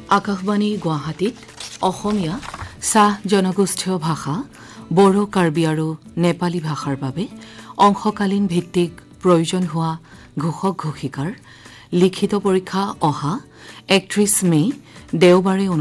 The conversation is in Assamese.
আকাশবাণী গুৱাহাটীত অসমীয়া চাহ জনগোষ্ঠীয় ভাষা বড়ো কাৰ্বি আৰু নেপালী ভাষাৰ বাবে অংশকালীন ভিত্তিক প্ৰয়োজন হোৱা ঘোষক ঘোষিকাৰ লিখিত পৰীক্ষা অহা ৩১ মে দেওবাৰে